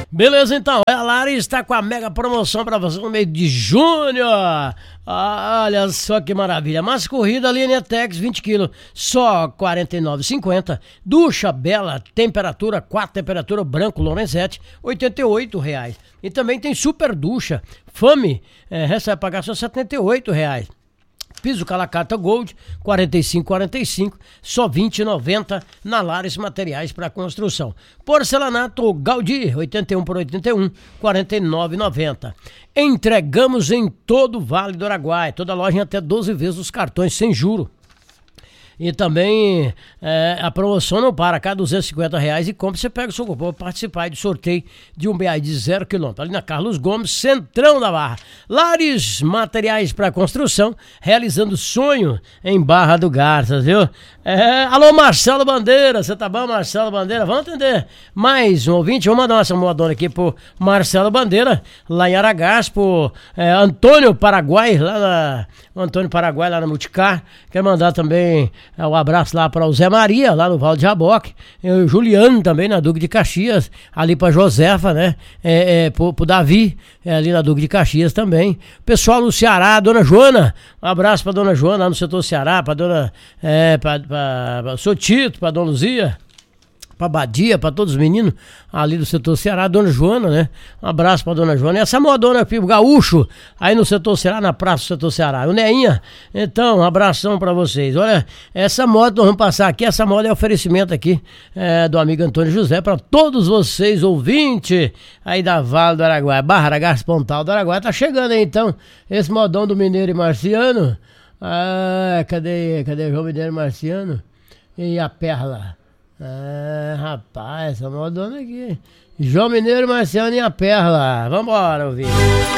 Beleza, então, a Lari está com a mega promoção para você no mês de junho. Olha só que maravilha. Massa corrida Linetex 20 kg, só R$ 49,50. Ducha Bela, temperatura 4, temperatura branco Lorenzetti, R$ 88,00. E também tem super ducha Fame, essa vai pagar só R$ 78,00. Piso Calacata Gold, 45,45, só R$ 20,90 na Lares Materiais para Construção. Porcelanato Gaudí, 81 por 81, R$ 49,90. Entregamos em todo o Vale do Araguaia, toda loja em até 12 vezes os cartões sem juro. E também a promoção não para, cada R$250 e compra, você pega o seu cupom para participar do sorteio de um BI de 0 km. Ali na Carlos Gomes, centrão da Barra. Lares Materiais para Construção, realizando sonho em Barra do Garças, viu? Alô, Marcelo Bandeira, você tá bom, Marcelo Bandeira? Vamos atender mais um ouvinte, vamos mandar uma modona aqui pro Marcelo Bandeira, lá em Aragás, pro Antônio Paraguai, lá na Multicar. Quero mandar também um abraço lá para o Zé Maria, lá no Val de Jaboque, o Juliano também na Duque de Caxias, ali para Josefa, né? Pro Davi, ali na Duque de Caxias também. Pessoal no Ceará, a Dona Joana, um abraço para Dona Joana lá no setor Ceará, para Dona para seu Tito, para Dona Luzia, para Badia, para todos os meninos ali do setor Ceará, Dona Joana, né? Um abraço para Dona Joana. E essa modona aqui, o Gaúcho, aí no setor Ceará, na praça do setor Ceará. O Neinha, então, um abração para vocês. Olha, essa moto nós vamos passar aqui, essa moto é oferecimento aqui do amigo Antônio José, para todos vocês, ouvintes aí da Vale do Araguaia, Barra Aragás, Pontal do Araguaia. Tá chegando aí, então, esse modão do Mineiro e Marciano. Cadê o João Mineiro e Marciano? E a Perla? Rapaz, essa modona aqui. João Mineiro, Marciano e a Perla. Vambora, ouvir.